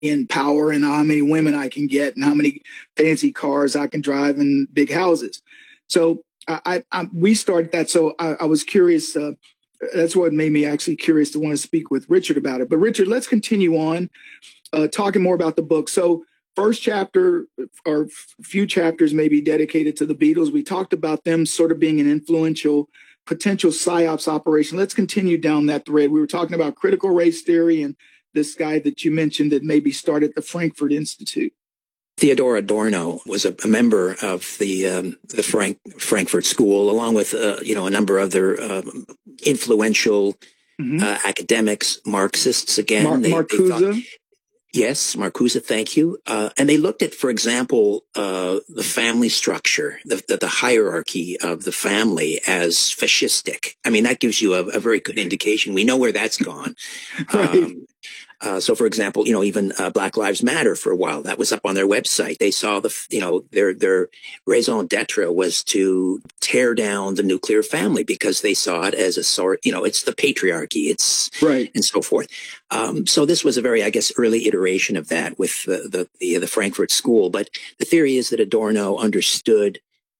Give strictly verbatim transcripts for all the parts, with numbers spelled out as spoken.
in power and how many women I can get and how many fancy cars I can drive and big houses. So I, I, I we started that. So I, I was curious. Uh, that's what made me actually curious to want to speak with Richard about it. But Richard, let's continue on uh, talking more about the book. So first chapter or few chapters may be dedicated to the Beatles. We talked about them sort of being an influential potential psyops operation. Let's continue down that thread. We were talking about critical race theory and this guy that you mentioned that maybe started the Frankfurt Institute. Theodor Adorno was a, a member of the um, the Frank, Frankfurt School, along with uh, you know a number of other uh, influential mm-hmm. uh, academics, Marxists. Again, Mar- they, Marcuse. They thought, yes, Marcuse. Thank you. Uh, and they looked at, for example, uh, the family structure, the, the the hierarchy of the family as fascistic. I mean, that gives you a, a very good indication. We know where that's gone. Right. Um, Uh, so, for example, you know, even uh, Black Lives Matter for a while, that was up on their website. They saw the, you know, their their raison d'etre was to tear down the nuclear family because they saw it as a sort, you know, it's the patriarchy, it's right, and so forth. Um, so this was a very, I guess, early iteration of that with the the the, the Frankfurt School. But the theory is that Adorno understood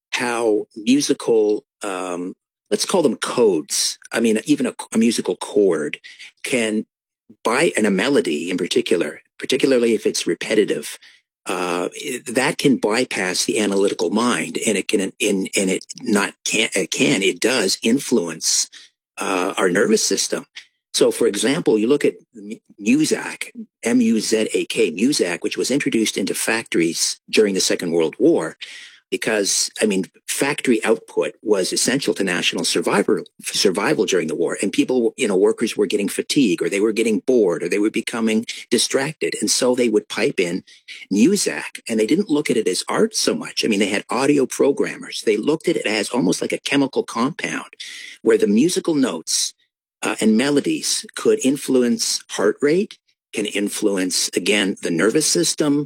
how musical, um, let's call them codes. I mean, even a, a musical chord can by and a melody in particular, particularly if it's repetitive, uh, that can bypass the analytical mind, and it can, in, and it not can, it can, it does influence uh, our nervous system. So, for example, you look at Muzak, M U Z A K, Muzak, which was introduced into factories during the Second World War. Because, I mean, factory output was essential to national survival, survival during the war. And people, you know, workers were getting fatigue, or they were getting bored, or they were becoming distracted. And so they would pipe in Muzak, and they didn't look at it as art so much. I mean, they had audio programmers. They looked at it as almost like a chemical compound where the musical notes uh, and melodies could influence heart rate, can influence, again, the nervous system,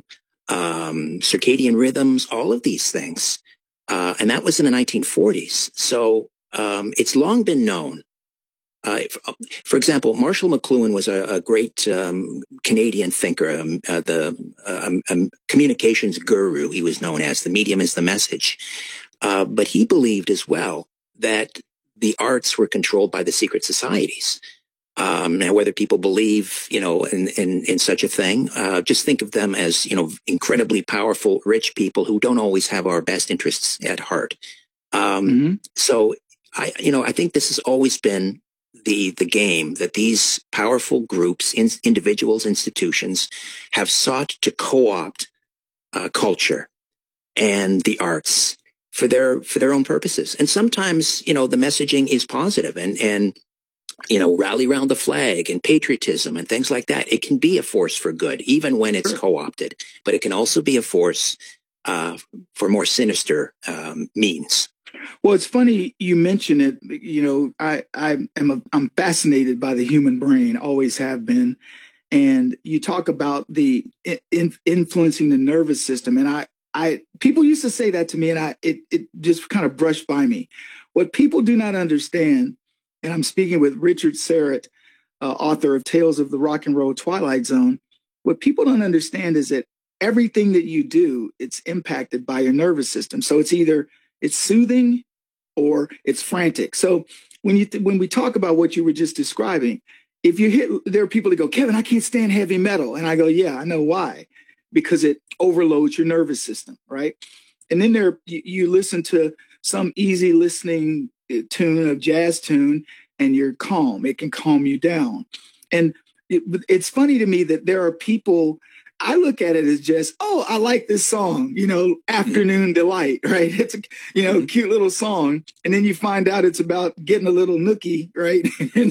um, circadian rhythms, all of these things. Uh, and that was in the nineteen forties. So, um, it's long been known. Uh, for example, Marshall McLuhan was a, a great, um, Canadian thinker, um, uh, the, um, um, communications guru, he was known as. The medium is the message. Uh, but he believed as well that the arts were controlled by the secret societies. Um, now, whether people believe, you know, in, in, in such a thing, uh, just think of them as, you know, incredibly powerful, rich people who don't always have our best interests at heart. Um, mm-hmm. So I, you know, I think this has always been the, the game that these powerful groups, in, individuals, institutions have sought to co-opt, uh, culture and the arts for their, for their own purposes. And sometimes, you know, the messaging is positive and, and, you know, rally around the flag and patriotism and things like that. It can be a force for good, even when it's co-opted, but it can also be a force uh, for more sinister um, means. Well, it's funny you mention it. You know, I, I am a, I'm fascinated by the human brain, always have been. And you talk about the in, influencing the nervous system. And I, I, people used to say that to me, and I, it, it just kind of brushed by me. What people do not understand, and I'm speaking with Richard Syrett, uh, author of Tales of the Rock and Roll Twilight Zone. What people don't understand is that everything that you do, it's impacted by your nervous system. So it's either it's soothing or it's frantic. So when you th- when we talk about what you were just describing, if you hit, there are people that go, Kevin, I can't stand heavy metal. And I go, yeah, I know why. Because it overloads your nervous system, right? And then there you, you listen to some easy listening tune, of jazz tune, and you're calm. It can calm you down. And it, it's funny to me that there are people, I look at it as just, oh, I like this song, you know, Afternoon Delight, right? It's a, you know, mm-hmm. cute little song. And then you find out it's about getting a little nookie, right? in,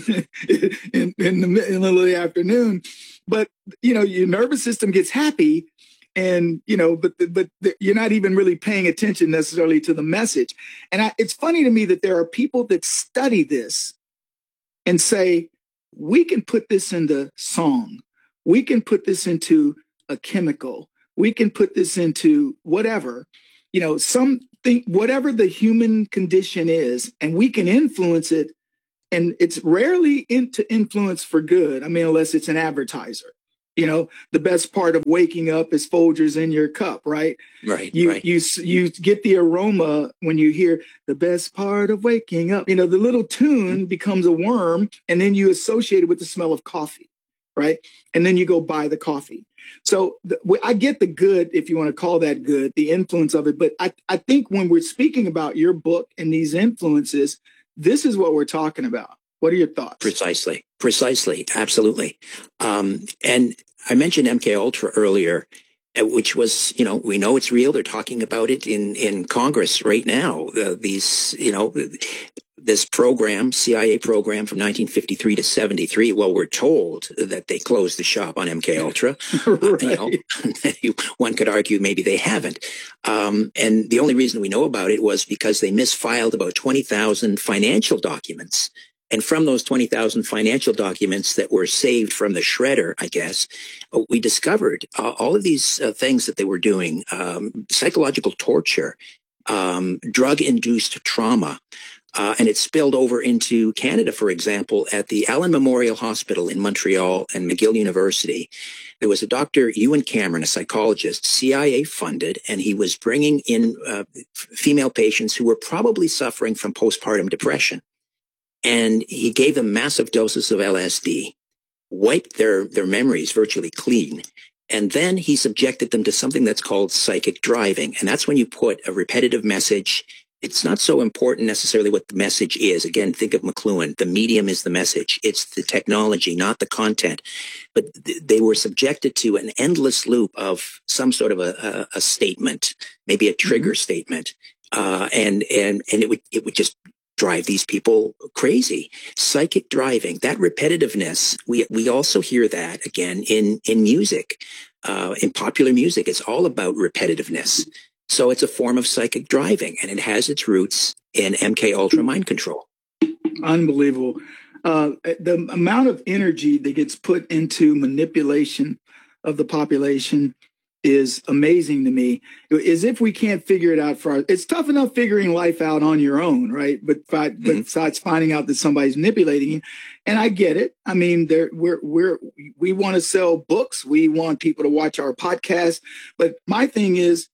in, in, the, in the middle of the afternoon. But, you know, your nervous system gets happy. And, you know, but but you're not even really paying attention necessarily to the message. And I, it's funny to me that there are people that study this and say, we can put this into song. We can put this into a chemical. We can put this into whatever, you know, something, whatever the human condition is, and we can influence it. And it's rarely into influence for good. I mean, unless it's an advertiser. You know, the best part of waking up is Folgers in your cup, right? Right. You right. you you get the aroma when you hear the best part of waking up. You know, the little tune becomes a worm, and then you associate it with the smell of coffee, right? And then you go buy the coffee. So the, I get the good, if you want to call that good, the influence of it. But I, I think when we're speaking about your book and these influences, this is what we're talking about. What are your thoughts? Precisely. Precisely. Absolutely. Um, and I mentioned M K Ultra earlier, which was, you know, we know it's real. They're talking about it in, in Congress right now. Uh, these, you know, this program, C I A program from nineteen fifty-three to seventy-three. Well, we're told that they closed the shop on M K Ultra. Right. uh, you know, one could argue maybe they haven't. Um, and the only reason we know about it was because they misfiled about twenty thousand financial documents. And from those twenty thousand financial documents that were saved from the shredder, I guess, we discovered uh, all of these uh, things that they were doing, um, psychological torture, um, drug-induced trauma. Uh, and it spilled over into Canada, for example, at the Allen Memorial Hospital in Montreal and McGill University. There was a Doctor Ewan Cameron, a psychologist, C I A funded, and he was bringing in uh, female patients who were probably suffering from postpartum depression. And he gave them massive doses of L S D, wiped their, their memories virtually clean. And then he subjected them to something that's called psychic driving. And that's when you put a repetitive message. It's not so important necessarily what the message is. Again, think of McLuhan. The medium is the message. It's the technology, not the content. But th- they were subjected to an endless loop of some sort of a, a, a statement, maybe a trigger mm-hmm. statement. Uh, and, and, and it would, it would just drive these people crazy. Psychic driving, that repetitiveness, we we also hear that again in, in music, uh, in popular music. It's all about repetitiveness. So it's a form of psychic driving, and it has its roots in M K Ultra mind control. Unbelievable. Uh, the amount of energy that gets put into manipulation of the population is amazing to me. As if we can't figure it out for our, it's tough enough figuring life out on your own, right? But, but mm-hmm. besides finding out that somebody's manipulating you, and I get it. I mean, there we're we're we want to sell books, we want people to watch our podcast. But my thing is,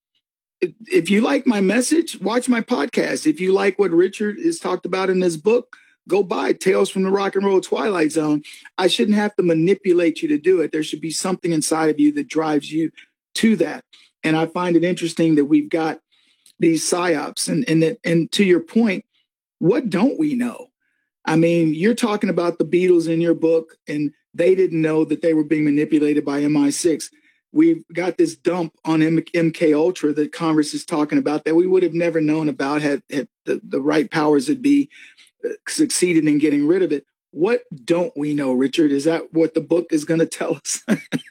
if you like my message, watch my podcast. If you like what Richard has talked about in this book, go buy Tales from the Rock and Roll Twilight Zone. I shouldn't have to manipulate you to do it. There should be something inside of you that drives you to that. And I find it interesting that we've got these psyops. And, and, that, and to your point, what don't we know? I mean, you're talking about the Beatles in your book, and they didn't know that they were being manipulated by M I six. We've got this dump on M K Ultra that Congress is talking about that we would have never known about had, had the, the right powers that be uh, succeeded in getting rid of it. What don't we know, Richard? Is that what the book is going to tell us?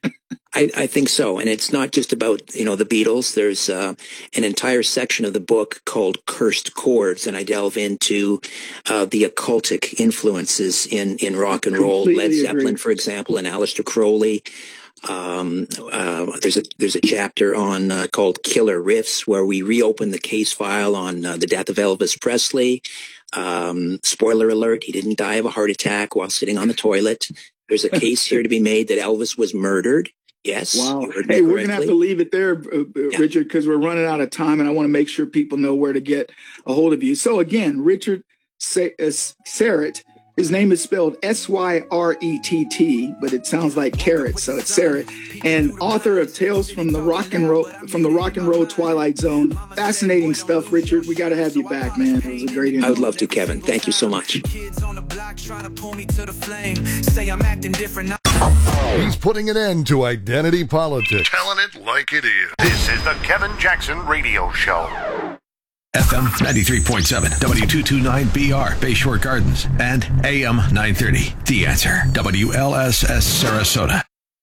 I, I think so. And it's not just about, you know, the Beatles. There's uh, an entire section of the book called Cursed Chords, and I delve into uh, the occultic influences in, in rock and roll. Led Zeppelin, agree. For example, and Aleister Crowley. Um, uh, there's a there's a chapter on uh, called Killer Riffs, where we reopen the case file on uh, the death of Elvis Presley. Um, spoiler alert, he didn't die of a heart attack while sitting on the toilet. There's a case here to be made that Elvis was murdered. Yes. Wow. Hey, we're going to have to leave it there, uh, yeah. Richard, because we're running out of time, and I want to make sure people know where to get a hold of you. So again, Richard Syrett, his name is spelled S Y R E T T, but it sounds like carrot, so it's Syrett, and author of Tales from the Rock and Roll from the Rock and Roll Twilight Zone. Fascinating stuff, Richard. We got to have you back, man. It was a great interview. I would love to, Kevin. Thank you so much. He's putting an end to identity politics. Telling it like it is. This is the Kevin Jackson Radio Show. F M ninety-three point seven, W two twenty-nine B R, Bayshore Gardens, and A M nine thirty, The Answer, W L S S Sarasota.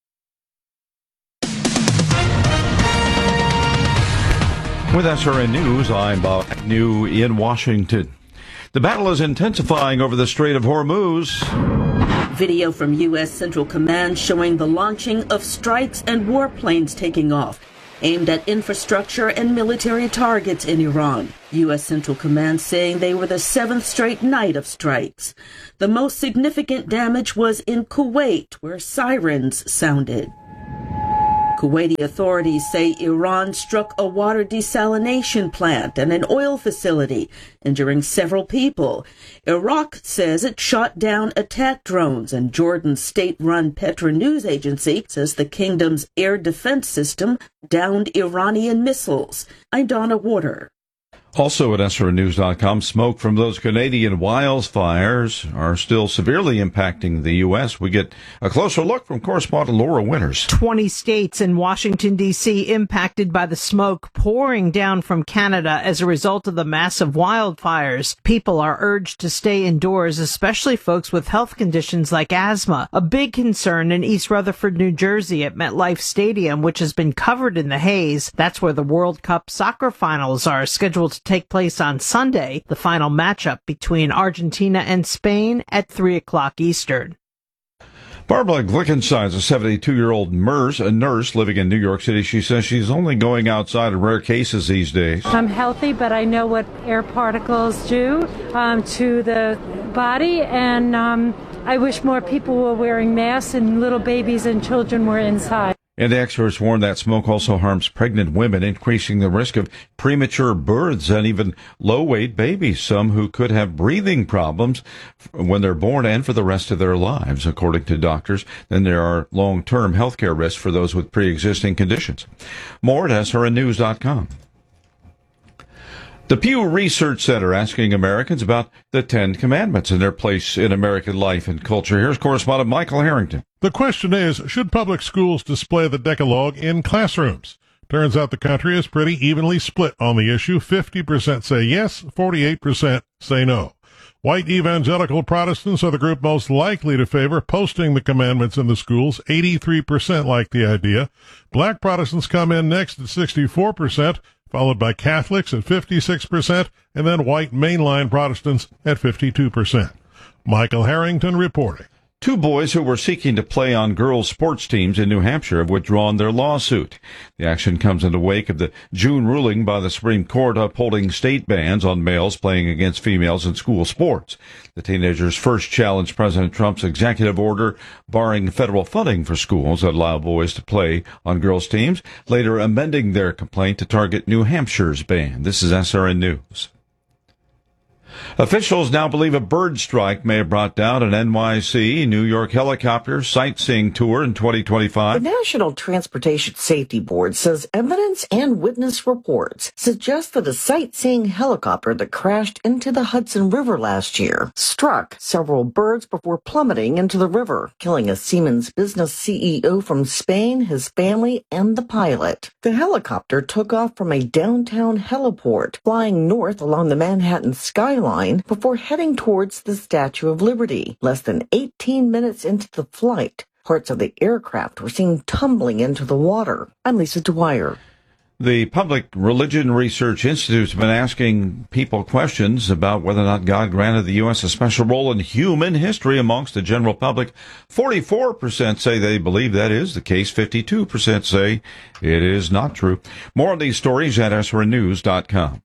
With S R N News, I'm Bob New in Washington. The battle is intensifying over the Strait of Hormuz. Video from U S Central Command showing the launching of strikes and warplanes taking off, aimed at infrastructure and military targets in Iran. U S Central Command saying they were the seventh straight night of strikes. The most significant damage was in Kuwait, where sirens sounded. Kuwaiti authorities say Iran struck a water desalination plant and an oil facility, injuring several people. Iraq says it shot down attack drones, and Jordan's state-run Petra news agency says the kingdom's air defense system downed Iranian missiles. I'm Donna Warder. Also at S R N news dot com, smoke from those Canadian wildfires are still severely impacting the U S. We get a closer look from correspondent Laura Winters. twenty states and Washington, D C impacted by the smoke pouring down from Canada as a result of the massive wildfires. People are urged to stay indoors, especially folks with health conditions like asthma. A big concern in East Rutherford, New Jersey at MetLife Stadium, which has been covered in the haze. That's where the World Cup soccer finals are scheduled to take place on Sunday, the final matchup between Argentina and Spain at three o'clock Eastern. Barbara Glickenstein is a seventy-two-year-old nurse, a nurse living in New York City. She says she's only going outside in rare cases these days. I'm healthy, but I know what air particles do um, to the body, and um, I wish more people were wearing masks and little babies and children were inside. And experts warn that smoke also harms pregnant women, increasing the risk of premature births and even low-weight babies, some who could have breathing problems when they're born and for the rest of their lives, according to doctors. Then there are long-term health care risks for those with pre-existing conditions. More at S R N news dot com. The Pew Research Center asking Americans about the Ten Commandments and their place in American life and culture. Here's correspondent Michael Harrington. The question is, should public schools display the Decalogue in classrooms? Turns out the country is pretty evenly split on the issue. fifty percent say yes, forty-eight percent say no. White evangelical Protestants are the group most likely to favor posting the commandments in the schools. eighty-three percent like the idea. Black Protestants come in next at sixty-four percent. Followed by Catholics at fifty-six percent, and then white mainline Protestants at fifty-two percent. Michael Harrington reporting. Two boys who were seeking to play on girls' sports teams in New Hampshire have withdrawn their lawsuit. The action comes in the wake of the June ruling by the Supreme Court upholding state bans on males playing against females in school sports. The teenagers first challenged President Trump's executive order barring federal funding for schools that allow boys to play on girls' teams, later amending their complaint to target New Hampshire's ban. This is S R N News. Officials now believe a bird strike may have brought down an N Y C New York helicopter sightseeing tour in twenty twenty-five. The National Transportation Safety Board says evidence and witness reports suggest that a sightseeing helicopter that crashed into the Hudson River last year struck several birds before plummeting into the river, killing a Siemens business C E O from Spain, his family, and the pilot. The helicopter took off from a downtown heliport, flying north along the Manhattan skyline before heading towards the Statue of Liberty. Less than eighteen minutes into the flight, parts of the aircraft were seen tumbling into the water. I'm Lisa Dwyer. The Public Religion Research Institute has been asking people questions about whether or not God granted the U S a special role in human history amongst the general public. forty-four percent say they believe that is the case. fifty-two percent say it is not true. More of these stories at S R N news dot com.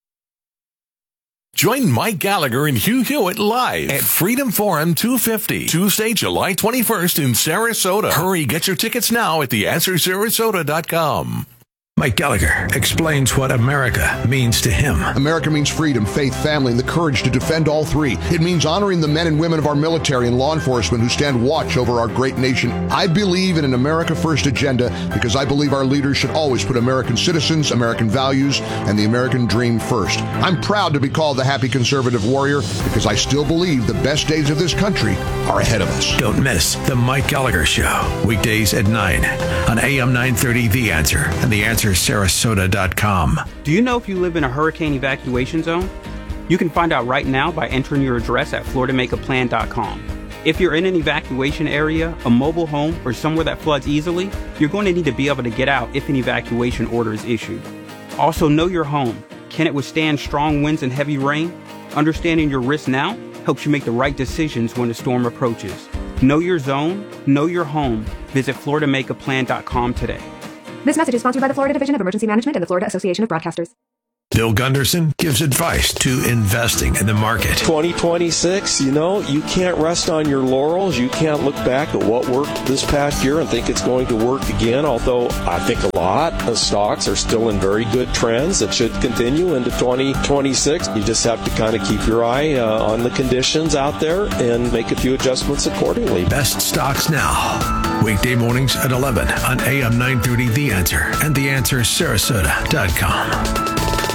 Join Mike Gallagher and Hugh Hewitt live at Freedom Forum two fifty, Tuesday, July twenty-first in Sarasota. Hurry, get your tickets now at the answer sarasota dot com. Mike Gallagher explains what America means to him. America means freedom, faith, family, and the courage to defend all three. It means honoring the men and women of our military and law enforcement who stand watch over our great nation. I believe in an America First agenda because I believe our leaders should always put American citizens, American values, and the American dream first. I'm proud to be called the happy conservative warrior because I still believe the best days of this country are ahead of us. Don't miss The Mike Gallagher Show, weekdays at nine on A M nine thirty The Answer and The Answer sarasota dot com. Do you know if you live in a hurricane evacuation zone? You can find out right now by entering your address at florida make a plan dot com. If you're in an evacuation area, a mobile home, or somewhere that floods easily, you're going to need to be able to get out if an evacuation order is issued. Also, know your home. Can it withstand strong winds and heavy rain? Understanding your risk now helps you make the right decisions when a storm approaches. Know your zone, know your home. Visit florida make a plan dot com today. This message is sponsored by the Florida Division of Emergency Management and the Florida Association of Broadcasters. Bill Gunderson gives advice to investing in the market. twenty twenty-six, you know, you can't rest on your laurels. You can't look back at what worked this past year and think it's going to work again, although I think a lot of stocks are still in very good trends that should continue into twenty twenty-six. You just have to kind of keep your eye uh, on the conditions out there and make a few adjustments accordingly. Best stocks now. Weekday mornings at eleven on A M nine thirty The Answer and the answer sarasota dot com.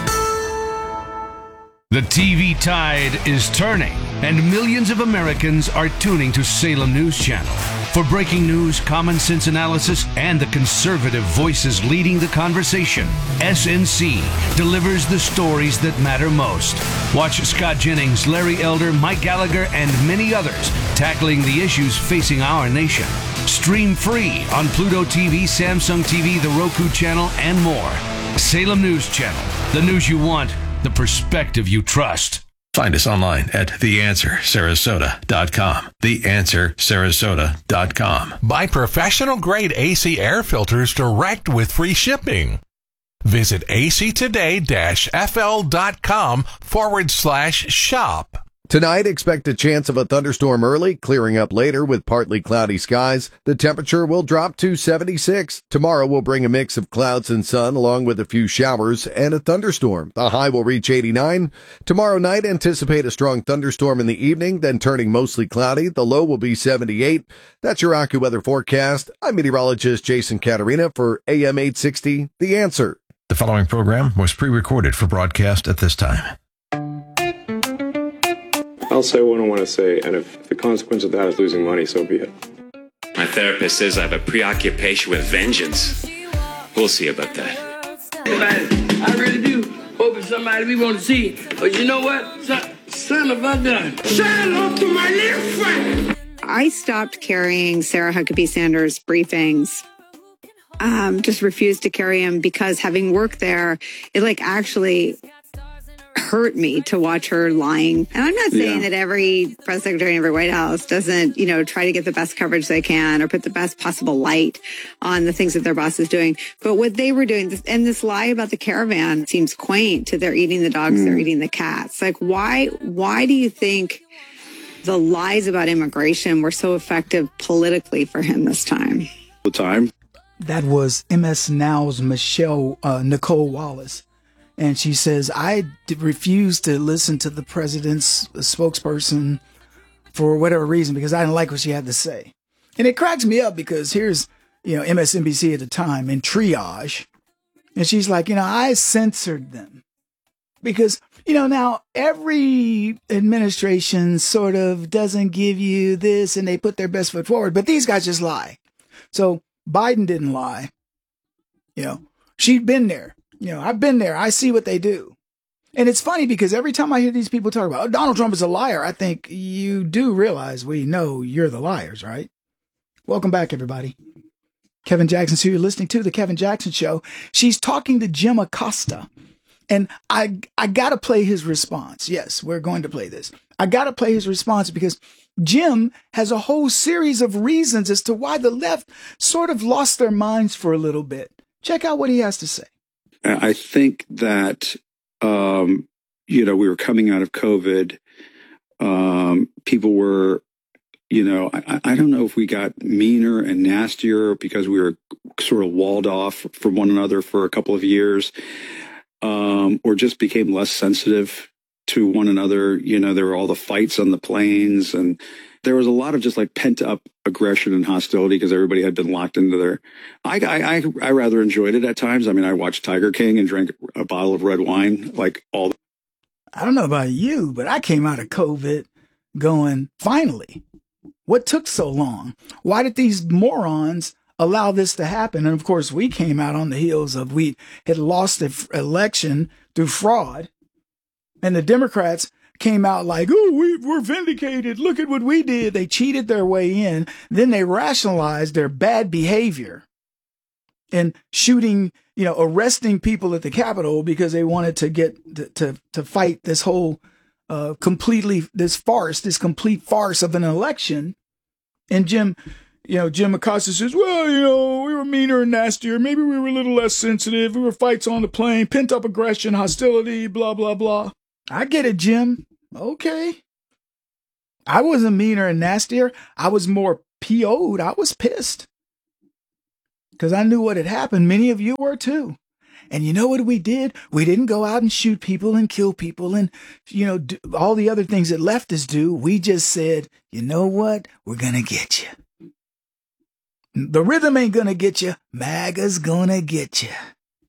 The T V tide is turning, and millions of Americans are tuning to Salem News Channel. For breaking news, common sense analysis, and the conservative voices leading the conversation, S N C delivers the stories that matter most. Watch Scott Jennings, Larry Elder, Mike Gallagher, and many others tackling the issues facing our nation. Stream free on Pluto T V, Samsung T V, the Roku channel, and more. Salem News Channel. The news you want, the perspective you trust. Find us online at the answer sarasota dot com. the answer sarasota dot com. Buy professional-grade A C air filters direct with free shipping. Visit actoday-fl.com forward slash shop. Tonight, expect a chance of a thunderstorm early, clearing up later with partly cloudy skies. The temperature will drop to seventy-six. Tomorrow will bring a mix of clouds and sun along with a few showers and a thunderstorm. The high will reach eighty-nine. Tomorrow night, anticipate a strong thunderstorm in the evening, then turning mostly cloudy. The low will be seventy-eight. That's your AccuWeather forecast. I'm meteorologist Jason Caterina for A M eight sixty, The Answer. The following program was pre-recorded for broadcast at this time. I'll say what I want to say, and if the consequence of that is losing money, so be it. My therapist says I have a preoccupation with vengeance. We'll see about that. I really do hope it's somebody we want to see. But you know what? Son, son of a gun. Shout out to my little friend. I stopped carrying Sarah Huckabee Sanders briefings. Um, just refused to carry them because having worked there, it like actually hurt me to watch her lying. And I'm not saying yeah. that every press secretary in every White House doesn't, you know, try to get the best coverage they can or put the best possible light on the things that their boss is doing. But what they were doing, and this lie about the caravan seems quaint to they're eating the dogs, mm. they're eating the cats. Like, why, why do you think the lies about immigration were so effective politically for him this time? The time. That was M S Now's Michelle, uh, Nicole Wallace. And she says, I d- refused to listen to the president's spokesperson for whatever reason, because I didn't like what she had to say. And it cracks me up because here's, you know, M S N B C at the time in triage. And she's like, you know, I censored them because, you know, now every administration sort of doesn't give you this and they put their best foot forward, but these guys just lie. So Biden didn't lie. You know, she'd been there. You know, I've been there. I see what they do. And it's funny because every time I hear these people talk about, oh, Donald Trump is a liar, I think you do realize we know you're the liars, right? Welcome back, everybody. Kevin Jackson, so you're listening to The Kevin Jackson Show. She's talking to Jim Acosta. And I I got to play his response. Yes, we're going to play this. I got to play his response because Jim has a whole series of reasons as to why the left sort of lost their minds for a little bit. Check out what he has to say. I think that, um, you know, we were coming out of COVID. Um, people were, you know, I, I don't know if we got meaner and nastier because we were sort of walled off from one another for a couple of years, um, or just became less sensitive to one another. You know, there were all the fights on the planes, and there was a lot of just like pent up aggression and hostility because everybody had been locked into their, I, I, I rather enjoyed it at times. I mean, I watched Tiger King and drank a bottle of red wine, like all. I don't know about you, but I came out of COVID going, finally, what took so long? Why did these morons allow this to happen? And of course, we came out on the heels of, we had lost the election through fraud, and the Democrats came out like, oh, we, we're vindicated. Look at what we did. They cheated their way in. Then they rationalized their bad behavior and shooting, you know, arresting people at the Capitol because they wanted to get to, to, to fight this whole uh, completely, this farce, this complete farce of an election. And Jim, you know, Jim Acosta says, well, you know, we were meaner and nastier. Maybe we were a little less sensitive. We were fights on the plane, pent up aggression, hostility, blah, blah, blah. I get it, Jim. Okay. I wasn't meaner and nastier. I was more P O'd. I was pissed. Because I knew what had happened. Many of you were too. And you know what we did? We didn't go out and shoot people and kill people and, you know, do all the other things that leftists do. We just said, you know what? We're going to get you. The rhythm ain't going to get you. MAGA's going to get you.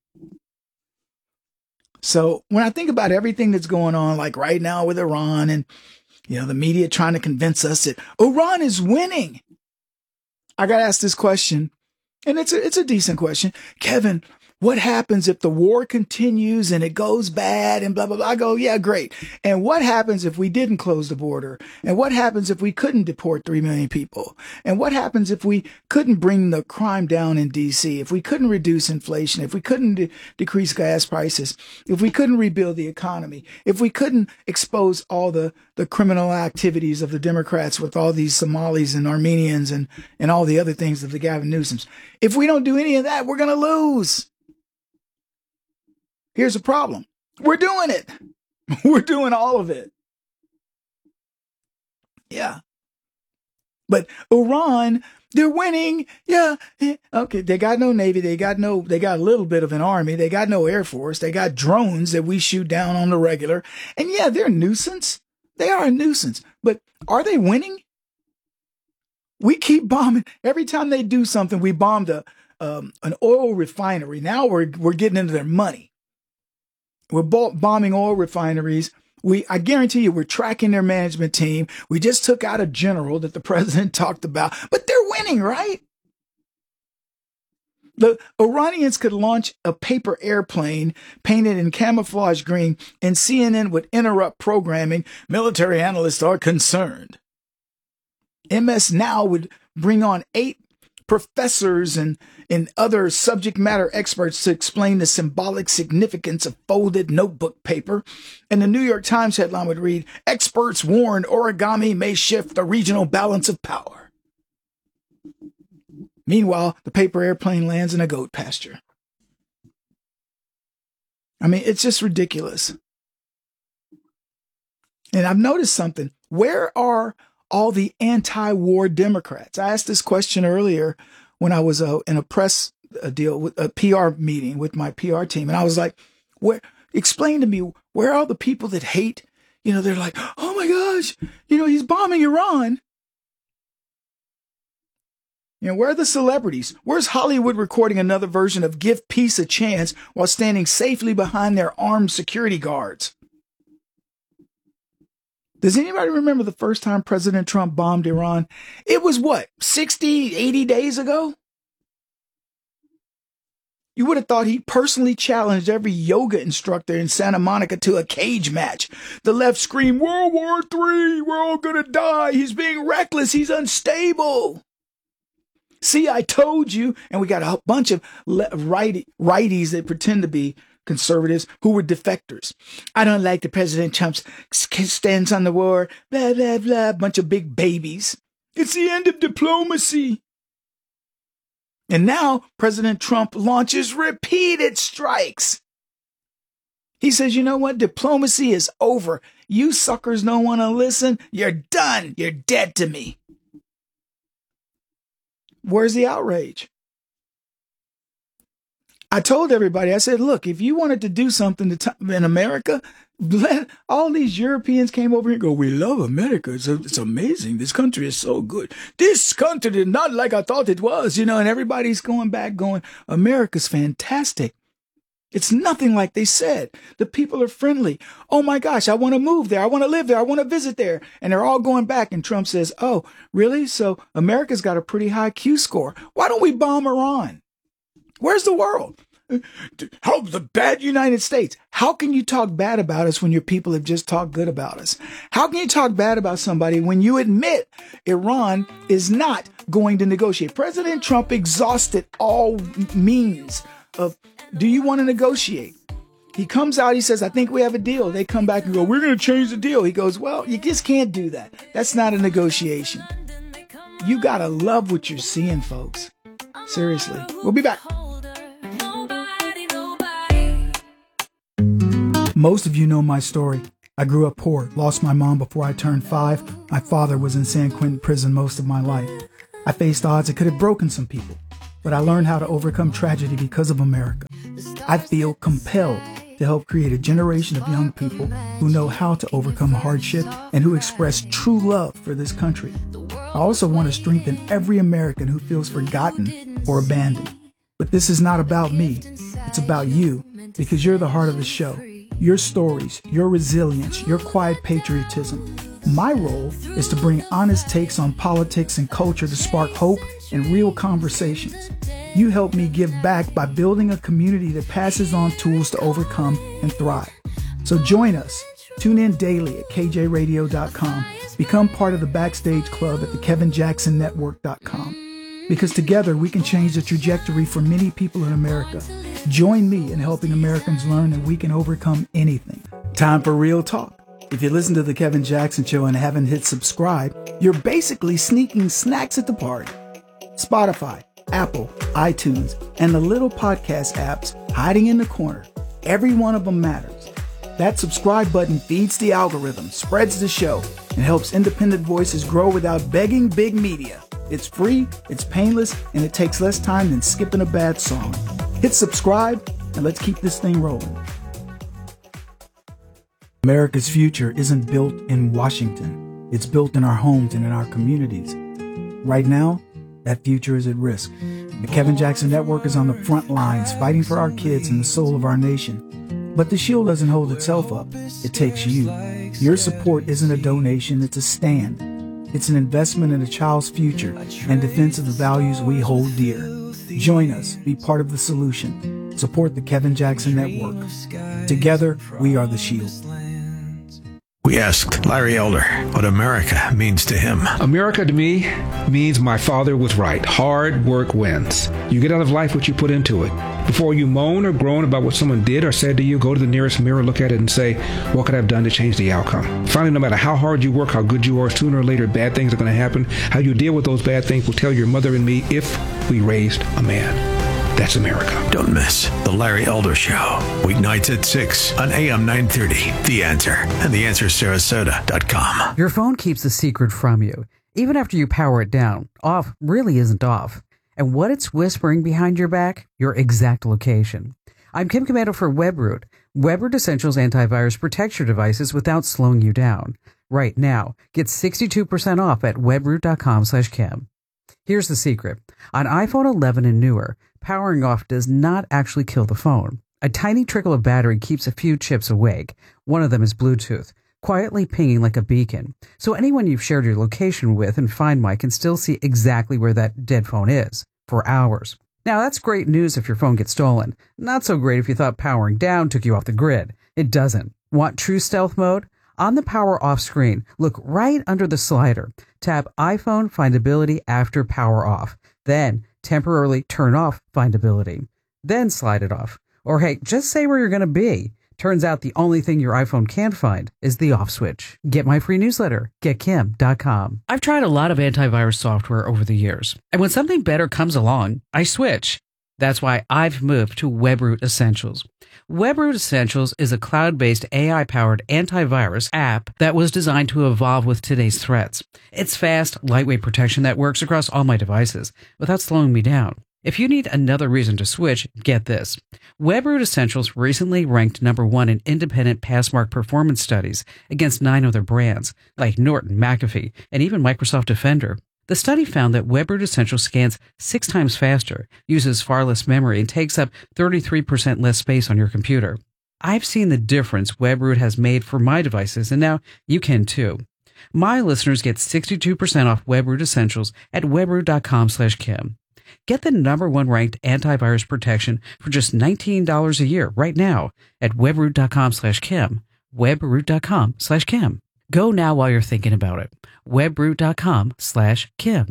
So when I think about everything that's going on, like right now with Iran and, you know, the media trying to convince us that Iran is winning. I got to ask this question, and it's a, it's a decent question. Kevin, what happens if the war continues and it goes bad and blah, blah, blah? I go, yeah, great. And what happens if we didn't close the border? And what happens if we couldn't deport three million people? And what happens if we couldn't bring the crime down in D C? If we couldn't reduce inflation? If we couldn't de- decrease gas prices? If we couldn't rebuild the economy? If we couldn't expose all the, the criminal activities of the Democrats with all these Somalis and Armenians and, and all the other things of the Gavin Newsoms? If we don't do any of that, we're going to lose. Here's the problem. We're doing it. We're doing all of it. Yeah. But Iran, they're winning. Yeah. Okay. They got no Navy. They got no, they got a little bit of an army. They got no Air Force. They got drones that we shoot down on the regular. And yeah, they're a nuisance. They are a nuisance. But are they winning? We keep bombing. Every time they do something, we bombed a, um, an oil refinery. Now we're, we're getting into their money. We're bombing oil refineries. We, I guarantee you, we're tracking their management team. We just took out a general that the president talked about, but they're winning, right? The Iranians could launch a paper airplane painted in camouflage green, and C N N would interrupt programming. Military analysts are concerned. M S Now would bring on eight professors and, and other subject matter experts to explain the symbolic significance of folded notebook paper. And the New York Times headline would read, experts warn origami may shift the regional balance of power. Meanwhile, the paper airplane lands in a goat pasture. I mean, it's just ridiculous. And I've noticed something. Where are all the anti-war Democrats? I asked this question earlier when I was uh, in a press uh, deal with a P R meeting with my P R team. And I was like, where, explain to me, where are all the people that hate, you know, they're like, oh my gosh, you know, he's bombing Iran. You know, where are the celebrities? Where's Hollywood recording another version of Give Peace a Chance while standing safely behind their armed security guards? Does anybody remember the first time President Trump bombed Iran? It was what, sixty, eighty days ago? You would have thought he personally challenged every yoga instructor in Santa Monica to a cage match. The left screamed, World War Three, we're all gonna die. He's being reckless, he's unstable. See, I told you. And we got a bunch of righty, righties that pretend to be conservatives who were defectors. I don't like the President Trump's stance on the war, blah, blah, blah, bunch of big babies. It's the end of diplomacy. And now President Trump launches repeated strikes. He says, you know what? Diplomacy is over. You suckers don't want to listen. You're done. You're dead to me. Where's the outrage? I told everybody, I said, look, if you wanted to do something to t- in America, let, all these Europeans came over here and go, we love America. It's, it's amazing. This country is so good. This country is not like I thought it was, you know, and everybody's going back going, America's fantastic. It's nothing like they said. The people are friendly. Oh my gosh, I want to move there. I want to live there. I want to visit there. And they're all going back. And Trump says, oh, really? So America's got a pretty high Q score. Why don't we bomb Iran? Where's the world? How the bad United States? How can you talk bad about us when your people have just talked good about us? How can you talk bad about somebody when you admit Iran is not going to negotiate? President Trump exhausted all means of, do you want to negotiate? He comes out, he says, I think we have a deal. They come back and go, we're going to change the deal. He goes, well, you just can't do that. That's not a negotiation. You gotta love what you're seeing, folks. Seriously. We'll be back. Most of you know my story. I grew up poor, lost my mom before I turned five. My father was in San Quentin prison most of my life. I faced odds that could have broken some people, but I learned how to overcome tragedy because of America. I feel compelled to help create a generation of young people who know how to overcome hardship and who express true love for this country. I also want to strengthen every American who feels forgotten or abandoned. But this is not about me. It's about you, because you're the heart of the show. Your stories, your resilience, your quiet patriotism. My role is to bring honest takes on politics and culture to spark hope and real conversations. You help me give back by building a community that passes on tools to overcome and thrive. So join us. Tune in daily at K J radio dot com. Become part of the Backstage Club at the Kevin Jackson Network dot com. Because together we can change the trajectory for many people in America. Join me in helping Americans learn that we can overcome anything. Time for real talk. If you listen to The Kevin Jackson Show and haven't hit subscribe, you're basically sneaking snacks at the party. Spotify, Apple, iTunes, and the little podcast apps hiding in the corner. Every one of them matters. That subscribe button feeds the algorithm, spreads the show, and helps independent voices grow without begging big media. It's free, it's painless, and it takes less time than skipping a bad song. Hit subscribe, and let's keep this thing rolling. America's future isn't built in Washington. It's built in our homes and in our communities. Right now, that future is at risk. The Kevin Jackson Network is on the front lines, fighting for our kids and the soul of our nation. But the shield doesn't hold itself up. It takes you. Your support isn't a donation, it's a stand. It's an investment in a child's future and defense of the values we hold dear. Join us. Be part of the solution. Support the Kevin Jackson Network. Together, we are the shield. We asked Larry Elder what America means to him. America to me means my father was right. Hard work wins. You get out of life what you put into it. Before you moan or groan about what someone did or said to you, go to the nearest mirror, look at it, and say, what could I have done to change the outcome? Finally, no matter how hard you work, how good you are, sooner or later, bad things are going to happen. How you deal with those bad things will tell your mother and me if we raised a man. That's America. Don't miss The Larry Elder Show. Weeknights at six on A M nine thirty. The Answer and the answer sarasota dot com. Your phone keeps a secret from you. Even after you power it down, off really isn't off. And what it's whispering behind your back? Your exact location. I'm Kim Commando for WebRoot. WebRoot Essentials Antivirus protects your devices without slowing you down. Right now, get sixty-two percent off at webroot dot com slash Kim. Here's the secret. On iPhone eleven and newer, powering off does not actually kill the phone. A tiny trickle of battery keeps a few chips awake. One of them is Bluetooth, quietly pinging like a beacon. So anyone you've shared your location with in Find My can still see exactly where that dead phone is for hours. Now, that's great news if your phone gets stolen. Not so great if you thought powering down took you off the grid. It doesn't. Want true stealth mode? On the power off screen, look right under the slider. Tap iPhone Findability after power off. Then temporarily turn off Findability. Then slide it off. Or hey, just say where you're going to be. Turns out the only thing your iPhone can't find is the off switch. Get my free newsletter, get kim dot com. I've tried a lot of antivirus software over the years, and when something better comes along, I switch. That's why I've moved to WebRoot Essentials. WebRoot Essentials is a cloud-based A I-powered antivirus app that was designed to evolve with today's threats. It's fast, lightweight protection that works across all my devices without slowing me down. If you need another reason to switch, get this. WebRoot Essentials recently ranked number one in independent Passmark performance studies against nine other brands, like Norton, McAfee, and even Microsoft Defender. The study found that WebRoot Essentials scans six times faster, uses far less memory, and takes up thirty-three percent less space on your computer. I've seen the difference WebRoot has made for my devices, and now you can too. My listeners get sixty-two percent off WebRoot Essentials at webroot dot com slash Kim. Get the number one ranked antivirus protection for just nineteen dollars a year right now at webroot dot com slash Kim. webroot dot com slash Kim. Go now while you're thinking about it. webroot dot com slash Kim.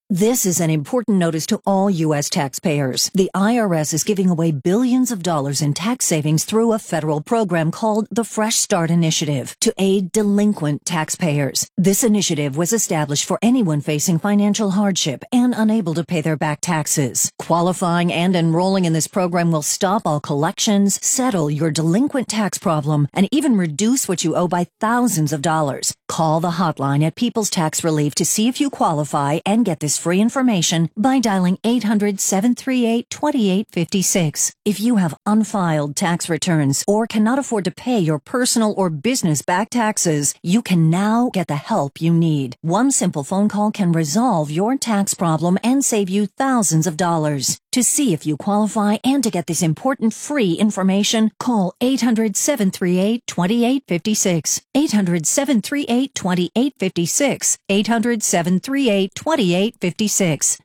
This is an important notice to all U S taxpayers. The I R S is giving away billions of dollars in tax savings through a federal program called the Fresh Start Initiative to aid delinquent taxpayers. This initiative was established for anyone facing financial hardship and unable to pay their back taxes. Qualifying and enrolling in this program will stop all collections, settle your delinquent tax problem, and even reduce what you owe by thousands of dollars. Call the hotline at People's Tax Relief to see if you qualify and get this free information by dialing eight hundred, seven three eight, two eight five six. If you have unfiled tax returns or cannot afford to pay your personal or business back taxes, you can now get the help you need. One simple phone call can resolve your tax problem and save you thousands of dollars. To see if you qualify and to get this important free information, call eight hundred, seven three eight, two eight five six. eight hundred, seven three eight, two eight five six. eight hundred, seven three eight, two eight five six.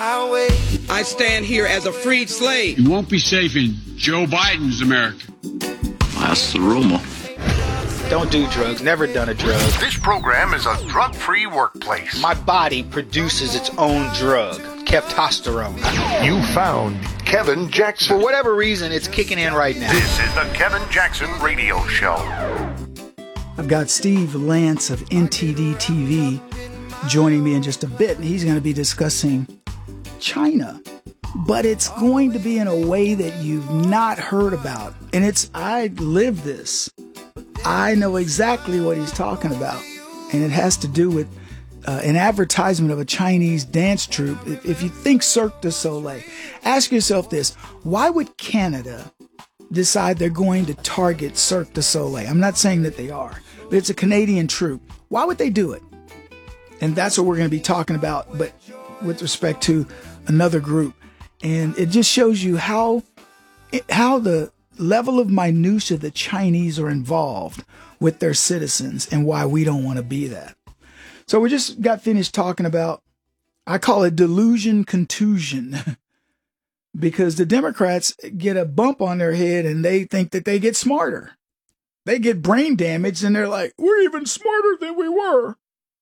I stand here as a freed slave. You won't be safe in Joe Biden's America. That's the rumor. Don't do drugs. Never done a drug. This program is a drug-free workplace. My body produces its own drug, Keftosterone. You found Kevin Jackson. For whatever reason, it's kicking in right now. This is the Kevin Jackson Radio Show. I've got Steve Lance of N T D T V joining me in just a bit, and he's going to be discussing China. But it's going to be in a way that you've not heard about. And it's, I live this. I know exactly what he's talking about. And it has to do with uh, an advertisement of a Chinese dance troupe. If, if you think Cirque du Soleil, ask yourself this. Why would Canada decide they're going to target Cirque du Soleil? I'm not saying that they are, but it's a Canadian troupe. Why would they do it? And that's what we're going to be talking about, but with respect to another group. And it just shows you how how the level of minutia the Chinese are involved with their citizens and why we don't want to be that. So we just got finished talking about, I call it delusion contusion, because the Democrats get a bump on their head and they think that they get smarter. They get brain damage and they're like, we're even smarter than we were.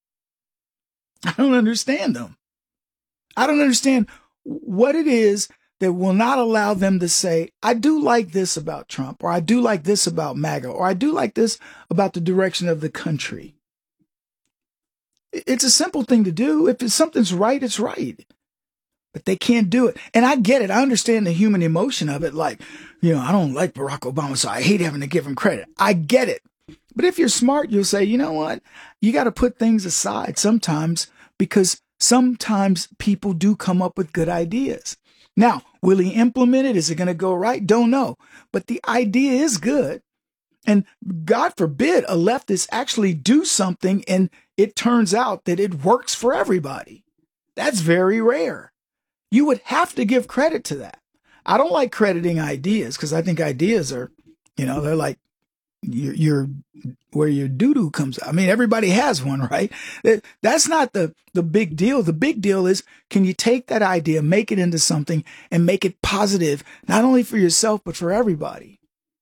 I don't understand them. I don't understand what it is that will not allow them to say, I do like this about Trump, or I do like this about MAGA, or I do like this about the direction of the country. It's a simple thing to do. If it's something's right, it's right. But they can't do it. And I get it. I understand the human emotion of it. Like, you know, I don't like Barack Obama, so I hate having to give him credit. I get it. But if you're smart, you'll say, you know what? You got to put things aside sometimes, because sometimes people do come up with good ideas. Now, will he implement it? Is it going to go right? Don't know. But the idea is good. And God forbid a leftist actually do something and it turns out that it works for everybody. That's very rare. You would have to give credit to that. I don't like crediting ideas because I think ideas are, you know, they're like your, your where your doo-doo comes out. I mean, everybody has one, right? That's not the, the big deal. The big deal is, can you take that idea, make it into something, and make it positive, not only for yourself, but for everybody?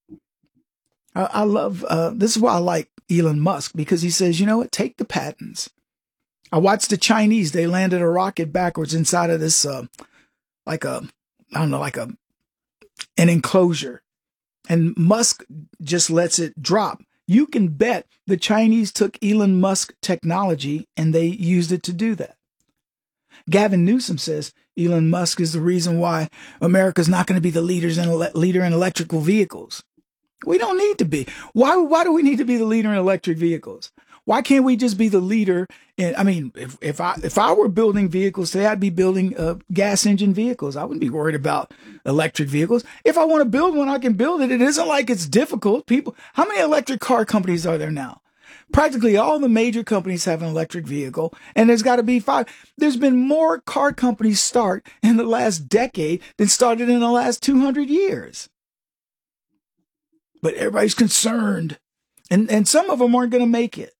I, I love, uh, this is why I like Elon Musk, because he says, you know what, take the patents. I watched the Chinese, they landed a rocket backwards inside of this, uh, like a, I don't know, like a, an enclosure. And Musk just lets it drop. You can bet the Chinese took Elon Musk technology and they used it to do that. Gavin Newsom says Elon Musk is the reason why America's not going to be the leaders in ele- leader in electrical vehicles. We don't need to be. Why, why do we need to be the leader in electric vehicles? Why can't we just be the leader in, I mean, if, if I if I were building vehicles today, I'd be building uh, gas engine vehicles. I wouldn't be worried about electric vehicles. If I want to build one, I can build it. It isn't like it's difficult. People, how many electric car companies are there now? Practically all the major companies have an electric vehicle, and there's got to be five. There's been more car companies start in the last decade than started in the last two hundred years. But everybody's concerned, and, and some of them aren't going to make it.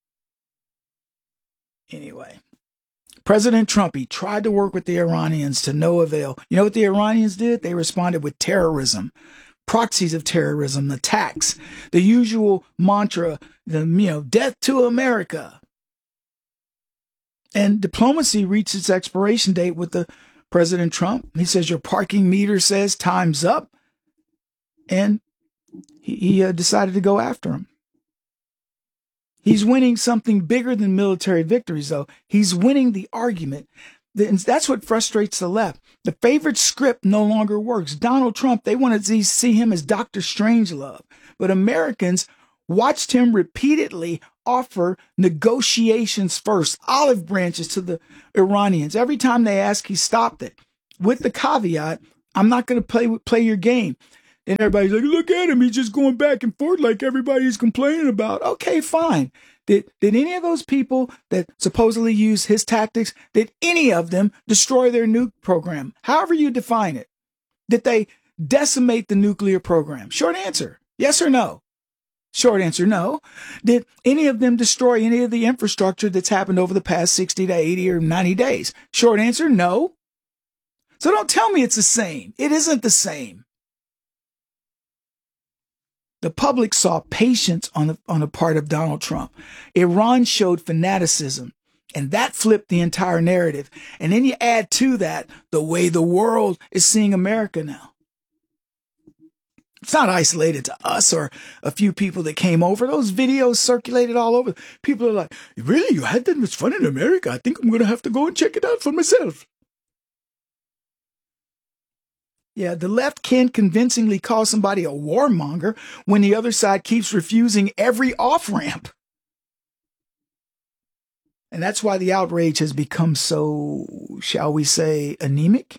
Anyway, President Trump, he tried to work with the Iranians to no avail. You know what the Iranians did? They responded with terrorism, proxies of terrorism, attacks, the usual mantra, the, you know, death to America. And diplomacy reached its expiration date with the President Trump. He says, your parking meter says time's up. And he, he uh, decided to go after him. He's winning something bigger than military victories, though. He's winning the argument. And that's what frustrates the left. The favorite script no longer works. Donald Trump, they wanted to see him as Doctor Strangelove. But Americans watched him repeatedly offer negotiations first, olive branches to the Iranians. Every time they asked, he stopped it with the caveat, I'm not going to play play your game. And everybody's like, look at him. He's just going back and forth like everybody's complaining about. Okay, fine. Did, did any of those people that supposedly use his tactics, did any of them destroy their nuke program? However you define it. Did they decimate the nuclear program? Short answer, yes or no? Short answer, no. Did any of them destroy any of the infrastructure that's happened over the past sixty to eighty or ninety days? Short answer, no. So don't tell me it's the same. It isn't the same. The public saw patience on the, on the part of Donald Trump. Iran showed fanaticism, and that flipped the entire narrative. And then you add to that the way the world is seeing America now. It's not isolated to us or a few people that came over. Those videos circulated all over. People are like, really? You had that much fun in America? I think I'm going to have to go and check it out for myself. Yeah, the left can't convincingly call somebody a warmonger when the other side keeps refusing every off-ramp. And that's why the outrage has become so, shall we say, anemic.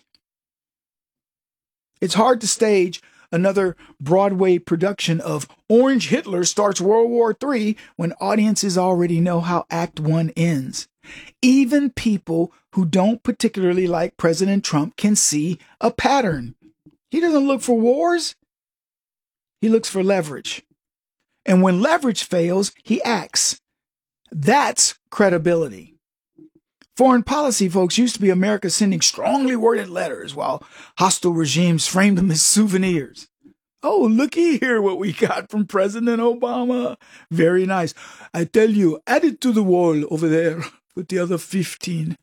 It's hard to stage another Broadway production of Orange Hitler starts World War Three when audiences already know how Act One ends. Even people who don't particularly like President Trump can see a pattern. He doesn't look for wars. He looks for leverage. And when leverage fails, he acts. That's credibility. Foreign policy, folks, used to be America sending strongly worded letters while hostile regimes framed them as souvenirs. Oh, looky here what we got from President Obama. Very nice. I tell you, add it to the wall over there with the other fifteen.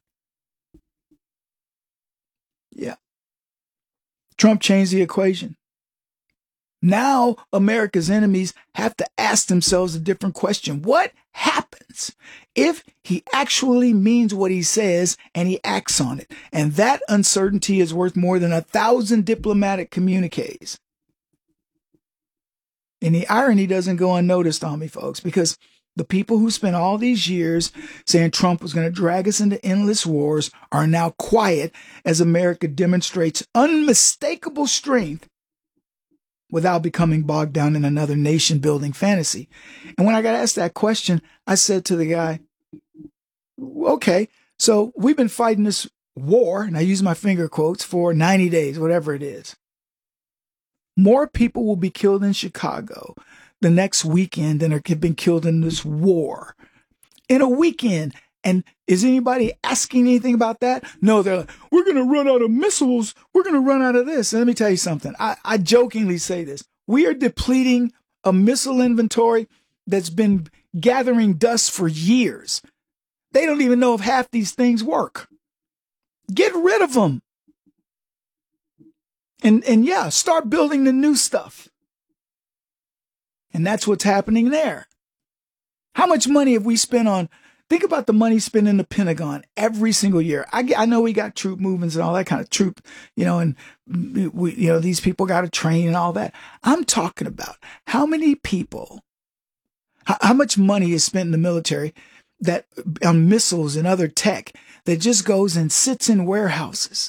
Yeah. Trump changed the equation. Now America's enemies have to ask themselves a different question. What happens if he actually means what he says and he acts on it? And that uncertainty is worth more than a thousand diplomatic communiques. And the irony doesn't go unnoticed on me, folks, because the people who spent all these years saying Trump was going to drag us into endless wars are now quiet as America demonstrates unmistakable strength without becoming bogged down in another nation-building fantasy. And when I got asked that question, I said to the guy, okay, so we've been fighting this war, and I use my finger quotes, for ninety days, whatever it is. More people will be killed in Chicago the next weekend than have been killed in this war. In a weekend. And is anybody asking anything about that? No, they're like, we're going to run out of missiles. We're going to run out of this. And let me tell you something. I, I jokingly say this. We are depleting a missile inventory that's been gathering dust for years. They don't even know if half these things work. Get rid of them. And, and yeah, start building the new stuff. And that's what's happening there. How much money have we spent on, think about the money spent in the Pentagon every single year. I, I know we got troop movements and all that kind of troop, you know, and we, you know, these people got to train and all that. I'm talking about how many people, how, how much money is spent in the military that on missiles and other tech that just goes and sits in warehouses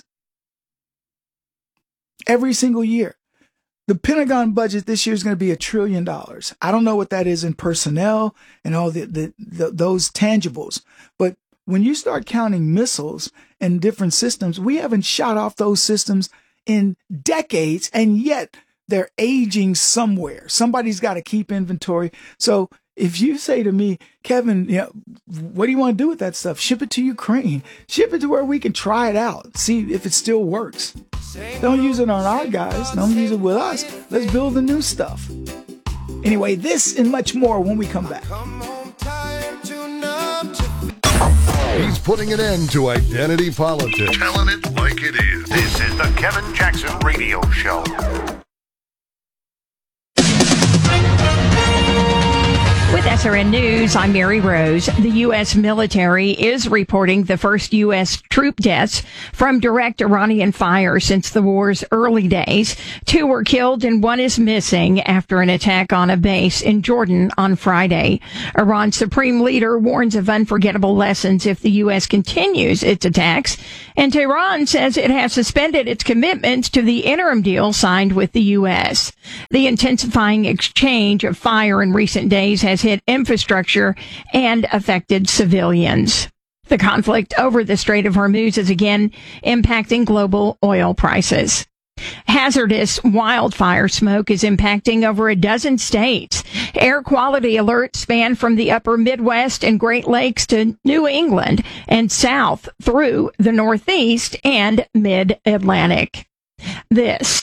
every single year. The Pentagon budget this year is going to be a trillion dollars. I don't know what that is in personnel and all the, the, the those tangibles. But when you start counting missiles and different systems, we haven't shot off those systems in decades, and yet they're aging somewhere. Somebody's got to keep inventory. So if you say to me, Kevin, you know, what do you want to do with that stuff? Ship it to Ukraine. Ship it to where we can try it out. See if it still works. Don't use it on our guys. Don't use it with us. Let's build the new stuff. Anyway, this and much more when we come back. He's putting an end to identity politics. Telling it like it is. This is the Kevin Jackson Radio Show. With S R N News, I'm Mary Rose. The U S military is reporting the first U S troop deaths from direct Iranian fire since the war's early days. Two were killed and one is missing after an attack on a base in Jordan on Friday. Iran's supreme leader warns of unforgettable lessons if the U S continues its attacks. And Tehran says it has suspended its commitments to the interim deal signed with the U S. The intensifying exchange of fire in recent days has hit infrastructure and affected civilians. The conflict over the Strait of Hormuz is again impacting global oil prices. Hazardous wildfire smoke is impacting over a dozen states. Air quality alerts span from the upper Midwest and Great Lakes to New England and south through the Northeast and Mid-Atlantic. This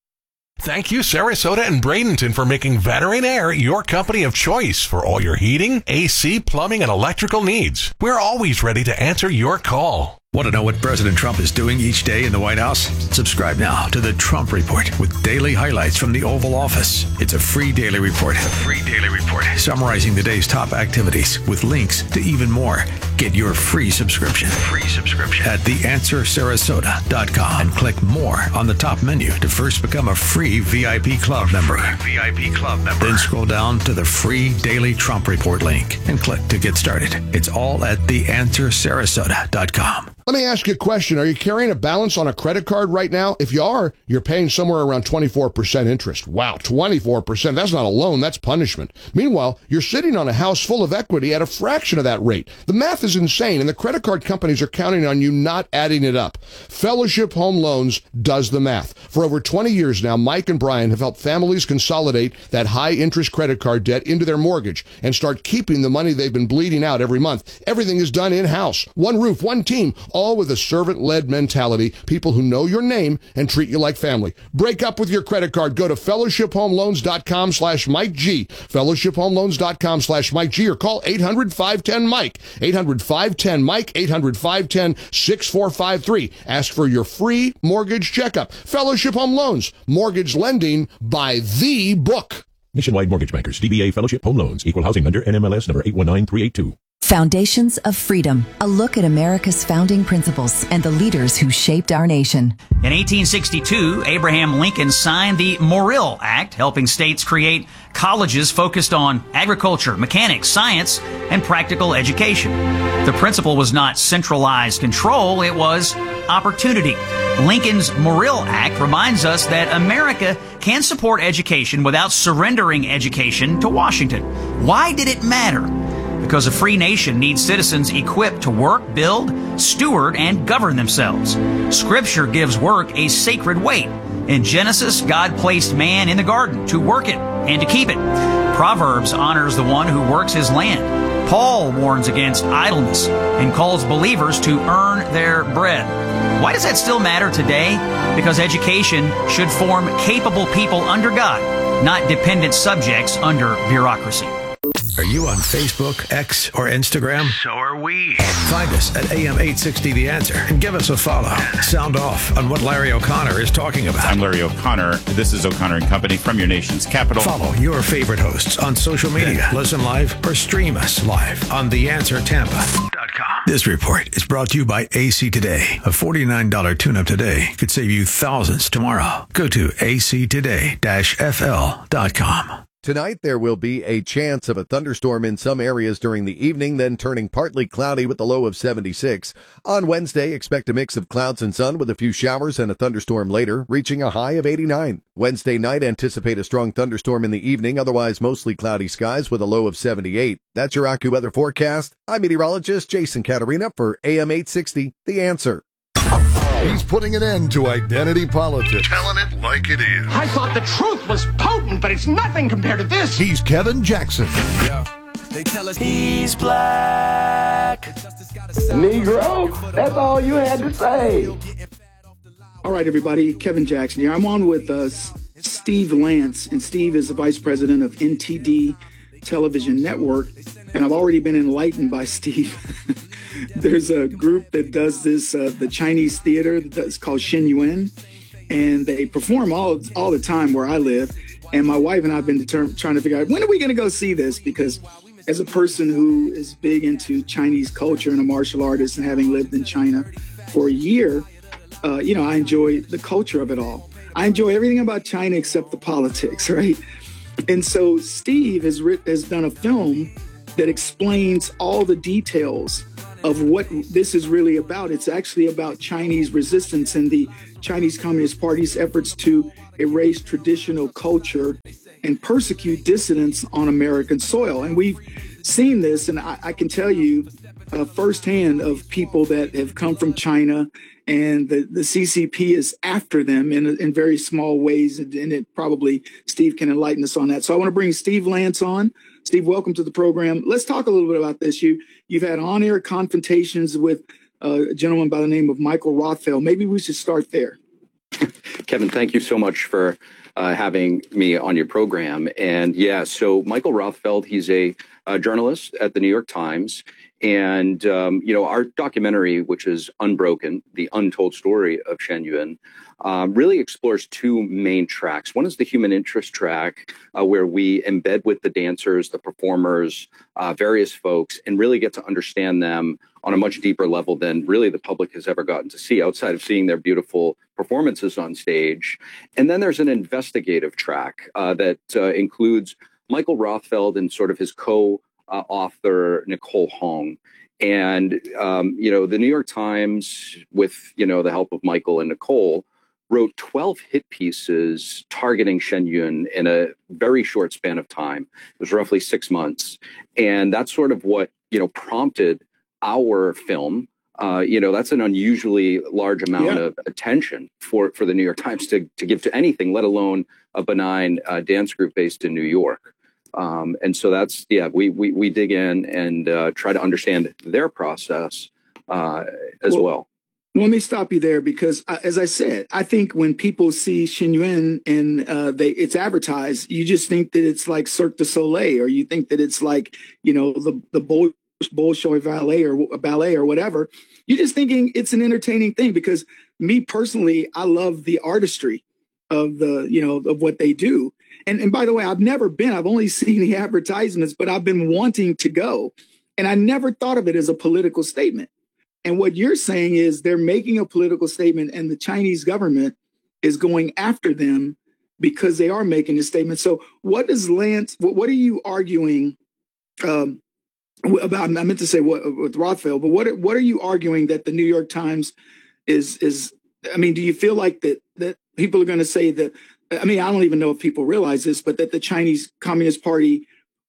Thank you, Sarasota and Bradenton, for making Veteran Air your company of choice for all your heating, A C, plumbing, and electrical needs. We're always ready to answer your call. Want to know what President Trump is doing each day in the White House? Subscribe now to the Trump Report with daily highlights from the Oval Office. It's a free daily report. A free daily report summarizing the day's top activities with links to even more. Get your free subscription. Free subscription at the answer sarasota dot com and click more on the top menu to first become a free V I P club member. V I P club member. Then scroll down to the free daily Trump Report link and click to get started. It's all at the answer sarasota dot com. Let me ask you a question. Are you carrying a balance on a credit card right now? If you are, you're paying somewhere around twenty-four percent interest. Wow, twenty-four percent. That's not a loan, that's punishment. Meanwhile, you're sitting on a house full of equity at a fraction of that rate. The math is insane, and the credit card companies are counting on you not adding it up. Fellowship Home Loans does the math. For over twenty years now, Mike and Brian have helped families consolidate that high-interest credit card debt into their mortgage and start keeping the money they've been bleeding out every month. Everything is done in-house. One roof, one team, all with a servant-led mentality, people who know your name and treat you like family. Break up with your credit card. Go to fellowship home loans dot com slash Mike G, fellowship home loans dot com slash Mike G, or call eight hundred, five one zero, Mike, eight hundred, five one zero, Mike, eight hundred, five one zero, six four five three. Ask for your free mortgage checkup. Fellowship Home Loans, mortgage lending by the book. Nationwide Mortgage Bankers, D B A Fellowship Home Loans, Equal Housing Lender, N M L S number eight one nine three eight two. Foundations of Freedom, a look at America's founding principles and the leaders who shaped our nation. In eighteen sixty-two, Abraham Lincoln signed the Morrill Act, helping states create colleges focused on agriculture, mechanics, science, and practical education. The principle was not centralized control, it was opportunity. Lincoln's Morrill Act reminds us that America can support education without surrendering education to Washington. Why did it matter? Because a free nation needs citizens equipped to work, build, steward, and govern themselves. Scripture gives work a sacred weight. In Genesis, God placed man in the garden to work it and to keep it. Proverbs honors the one who works his land. Paul warns against idleness and calls believers to earn their bread. Why does that still matter today? Because education should form capable people under God, not dependent subjects under bureaucracy. Are you on Facebook, X, or Instagram? So are we. Find us at A M eight sixty The Answer and give us a follow. Sound off on what Larry O'Connor is talking about. I'm Larry O'Connor. This is O'Connor and Company from your nation's capital. Follow your favorite hosts on social media. Listen live or stream us live on the answer tampa dot com. This report is brought to you by A C Today. A forty-nine dollars tune-up today could save you thousands tomorrow. Go to A C today dash F L dot com. Tonight, there will be a chance of a thunderstorm in some areas during the evening, then turning partly cloudy with a low of seventy-six. On Wednesday, expect a mix of clouds and sun with a few showers and a thunderstorm later, reaching a high of eighty-nine. Wednesday night, anticipate a strong thunderstorm in the evening, otherwise mostly cloudy skies with a low of seventy-eight. That's your AccuWeather forecast. I'm meteorologist Jason Caterina for A M eight sixty, The Answer. He's putting an end to identity politics. Telling it like it is. I thought the truth was potent, but it's nothing compared to this. He's Kevin Jackson. Yeah. They tell us he's black. Negro, that's all you had to say. All right, everybody. Kevin Jackson here. I'm on with uh, Steve Lance, and Steve is the vice president of N T D Television Network. And I've already been enlightened by Steve there's a group that does this, uh, the Chinese theater that's called Shenyuan, and they perform all all the time where I live. And my wife and I have been determined, trying to figure out, when are we going to go see this? Because as a person who is big into Chinese culture and a martial artist and having lived in China for a year, uh, you know, I enjoy the culture of it all. I enjoy everything about China except the politics, right? And so Steve has writ- has done a film that explains all the details of what this is really about. It's actually about Chinese resistance and the Chinese Communist Party's efforts to erase traditional culture and persecute dissidents on American soil. And we've seen this, and I, I can tell you uh, firsthand of people that have come from China, and the, the C C P is after them in, in very small ways. And, and it probably, Steve can enlighten us on that. So I want to bring Steve Lance on. Steve, welcome to the program. Let's talk a little bit about this. You, you've had on-air confrontations with a gentleman by the name of Michael Rothfeld. Maybe we should start there. Kevin, thank you so much for uh, having me on your program. And yeah, so Michael Rothfeld, he's a, a journalist at the New York Times. And, um, you know, our documentary, which is Unbroken, the untold story of Shenyuan, um, really explores two main tracks. One is the human interest track, uh, where we embed with the dancers, the performers, uh, various folks, and really get to understand them on a much deeper level than really the public has ever gotten to see outside of seeing their beautiful performances on stage. And then there's an investigative track uh, that uh, includes Michael Rothfeld and sort of his co Uh, author Nicole Hong. And, um, you know, the New York Times, with, you know, the help of Michael and Nicole, wrote twelve hit pieces targeting Shenyuan in a very short span of time. It was roughly six months. And that's sort of what, you know, prompted our film. Uh, you know, that's an unusually large amount yeah. of attention for, for the New York Times to, to give to anything, let alone a benign uh, dance group based in New York. Um, and so that's, yeah, we, we, we dig in and uh, try to understand their process uh, as well, well. Let me stop you there because, uh, as I said, I think when people see Shenyuan and uh, they it's advertised, you just think that it's like Cirque du Soleil, or you think that it's like, you know, the, the Bol- Bolshoi ballet or ballet or whatever. You're just thinking it's an entertaining thing because me personally, I love the artistry of the, you know, of what they do. And, and by the way, I've never been, I've only seen the advertisements, but I've been wanting to go. And I never thought of it as a political statement. And what you're saying is they're making a political statement and the Chinese government is going after them because they are making a statement. So what does Lance, what, what are you arguing um, about? I meant to say what, with Rothfeld, but what, what are you arguing that the New York Times is, is, I mean, do you feel like that, that people are going to say that, I mean, I don't even know if people realize this, but that the Chinese Communist Party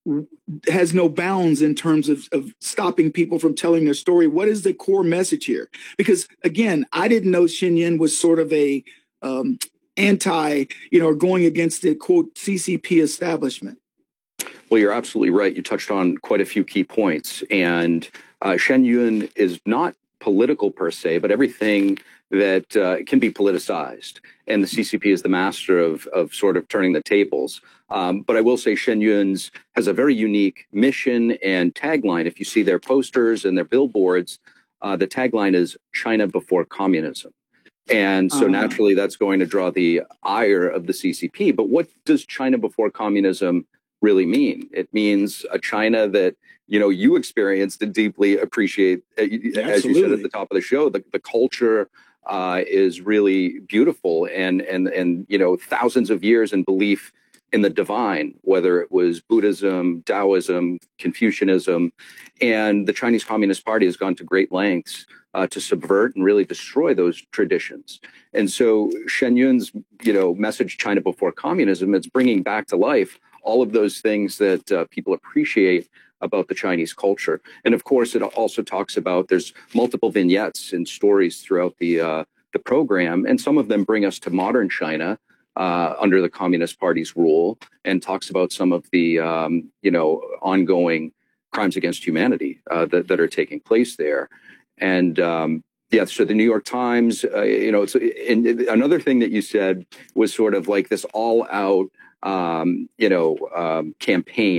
has no bounds in terms of, of stopping people from telling their story. What is the core message here? Because, again, I didn't know Shenyuan was sort of a um, anti, you know, or going against the, quote, C C P establishment. Well, you're absolutely right. You touched on quite a few key points. And uh, Shenyuan is not political per se, but everything that uh, can be politicized. And the C C P is the master of, of sort of turning the tables. Um, but I will say Shenyuan's has a very unique mission and tagline. If you see their posters and their billboards, uh, the tagline is China before communism. And so uh-huh. naturally, that's going to draw the ire of the C C P. But what does China before communism really mean? It means a China that, you know, you experienced and deeply appreciate, Absolutely. As you said at the top of the show, the, the culture uh, is really beautiful and, and, and, you know, thousands of years in belief in the divine, whether it was Buddhism, Taoism, Confucianism, and the Chinese Communist Party has gone to great lengths uh, to subvert and really destroy those traditions. And so Shenyuan's, you know, message, China before communism, it's bringing back to life all of those things that uh, people appreciate about the Chinese culture. And of course, it also talks about there's multiple vignettes and stories throughout the uh, the program, and some of them bring us to modern China uh, under the Communist Party's rule, and talks about some of the um, you know ongoing crimes against humanity uh, that that are taking place there. And um, yeah, so the New York Times, uh, you know, it's and another thing that you said was sort of like this all-out, um, you know, um, campaign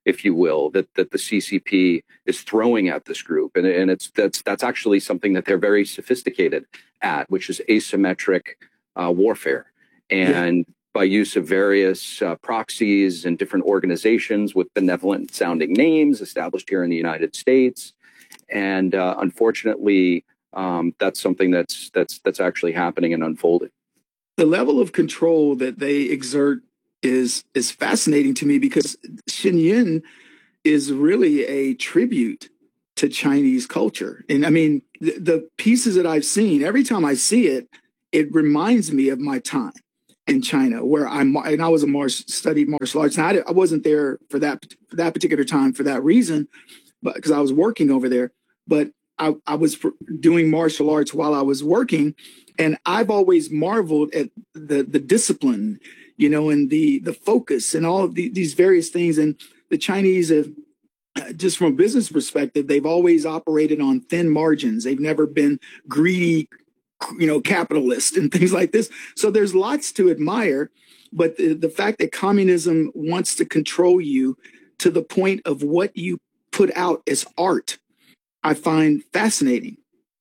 if you will, that that the C C P is throwing at this group, and and it's that's that's actually something that they're very sophisticated at, which is asymmetric uh, warfare, and yeah. by use of various uh, proxies and different organizations with benevolent sounding names established here in the United States, and uh, unfortunately, um, that's something that's that's that's actually happening and unfolding. The level of control that they exert is is fascinating to me, because Xinjiang is really a tribute to Chinese culture. And I mean, the, the pieces that I've seen, every time I see it, it reminds me of my time in China, where I'm, and I was a martial, studied martial arts. And I, I wasn't there for that, for that particular time for that reason, but because I was working over there. But I, I was doing martial arts while I was working. And I've always marveled at the, the discipline, you know, and the the focus and all of the, these various things. And the Chinese have, just from a business perspective, they've always operated on thin margins. They've never been greedy, you know, capitalist and things like this. So there's lots to admire. But the, the fact that communism wants to control you to the point of what you put out as art, I find fascinating.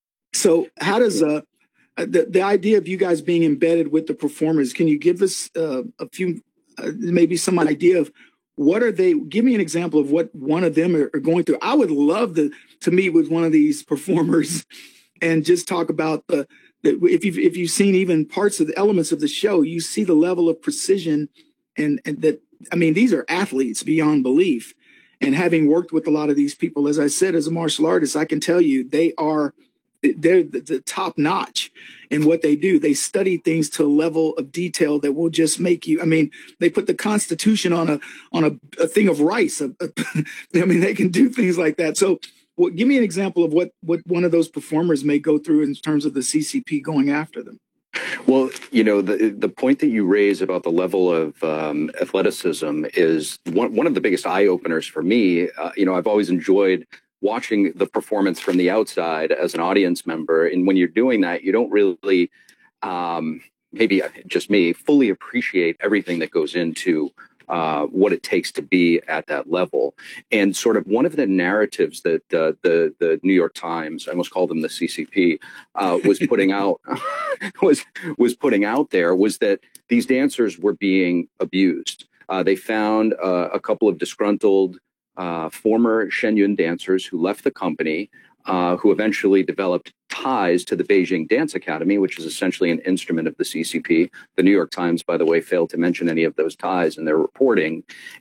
So how does uh, the, the idea of you guys being embedded with the performers, can you give us uh, a few, uh, maybe some idea of what are they, give me an example of what one of them are, are going through. I would love to, to meet with one of these performers and just talk about the, the if you've, if you've seen even parts of the elements of the show, you see the level of precision and, and that, I mean, these are athletes beyond belief. And having worked with a lot of these people, as I said, as a martial artist, I can tell you they are, they're the, the top notch in what they do. They study things to a level of detail that will just make you, I mean, they put the Constitution on a, on a, a thing of rice. A, a, I mean, they can do things like that. So well, give me an example of what, what one of those performers may go through in terms of the C C P going after them. Well, you know, the the point that you raise about the level of um, athleticism is one, one of the biggest eye openers for me. Uh, you know, I've always enjoyed watching the performance from the outside as an audience member. And when you're doing that, you don't really, um, maybe just me, fully appreciate everything that goes into uh, what it takes to be at that level. And sort of one of the narratives that uh, the the New York Times, I almost called them the C C P, uh, was putting out was was putting out there was that these dancers were being abused. Uh, they found uh, a couple of disgruntled uh, former Shenyun dancers who left the company, uh, who eventually developed ties to the Beijing Dance Academy, which is essentially an instrument of the C C P. The New York Times, by the way, failed to mention any of those ties in their reporting,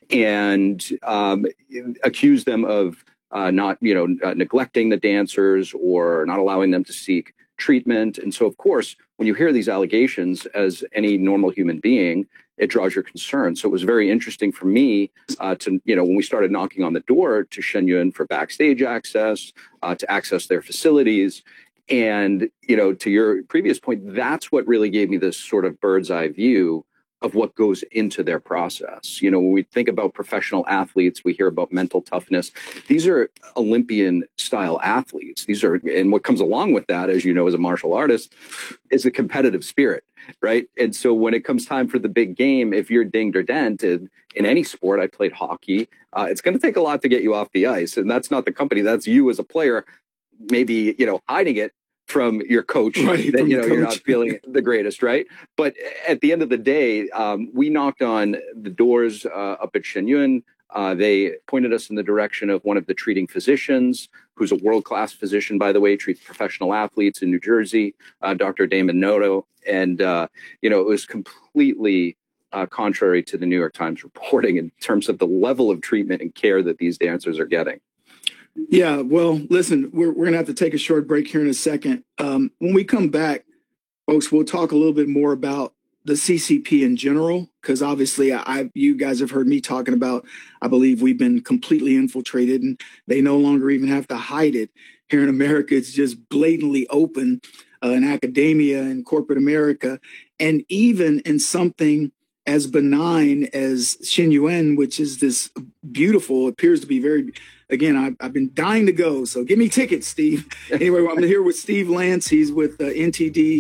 and um, accused them of uh, not, you know, uh, neglecting the dancers or not allowing them to seek treatment. And so, of course, when you hear these allegations, as any normal human being, it draws your concern. So it was very interesting for me uh, to, you know, when we started knocking on the door to Shenyun for backstage access, uh, to access their facilities. And, you know, to your previous point, that's what really gave me this sort of bird's eye view of what goes into their process. You know, when we think about professional athletes, we hear about mental toughness. These are Olympian style athletes. These are, and what comes along with that, as you know, as a martial artist, is a competitive spirit, right? And so when it comes time for the big game, if you're dinged or dented in any sport, I played hockey, uh, it's going to take a lot to get you off the ice. And that's not the company, that's you as a player, maybe, you know, hiding it from your coach, right, that, you know, you're not feeling the greatest, right? But at the end of the day, um, we knocked on the doors uh, up at Shenyun. Uh, they pointed us in the direction of one of the treating physicians, who's a world-class physician, by the way, treats professional athletes in New Jersey, uh, Doctor Damon Noto. And, uh, you know, it was completely uh, contrary to the New York Times reporting in terms of the level of treatment and care that these dancers are getting. Yeah, well, listen, we're we're gonna have to take a short break here in a second. Um, when we come back, folks, we'll talk a little bit more about the C C P in general, because obviously, I you guys have heard me talking about. I believe we've been completely infiltrated, and they no longer even have to hide it. Here in America, it's just blatantly open uh, in academia and corporate America, and even in something as benign as Shenyun, which is this beautiful, appears to be very. Again, I've, I've been dying to go, so give me tickets, Steve. Anyway, I'm here with Steve Lance. He's with uh, N T D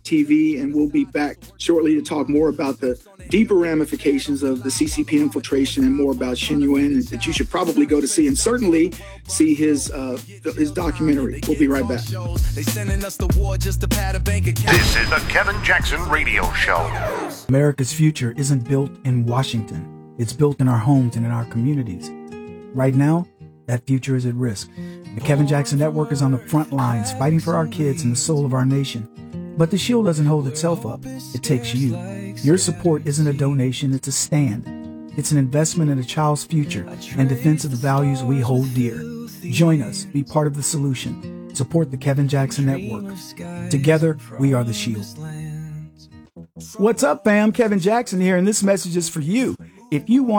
T V, and we'll be back shortly to talk more about the deeper ramifications of the C C P infiltration and more about Shen Yun that you should probably go to see, and certainly see his uh, his documentary. We'll be right back. This is the Kevin Jackson Radio Show. America's future isn't built in Washington. It's built in our homes and in our communities. Right now, that future is at risk. The Kevin Jackson Network is on the front lines fighting for our kids and the soul of our nation. But the shield doesn't hold itself up. It takes you. Your support isn't a donation, it's a stand. It's an investment in a child's future and defense of the values we hold dear. Join us. Be part of the solution. Support the Kevin Jackson Network. Together, we are the shield. What's up, fam? Kevin Jackson here, and this message is for you. If you want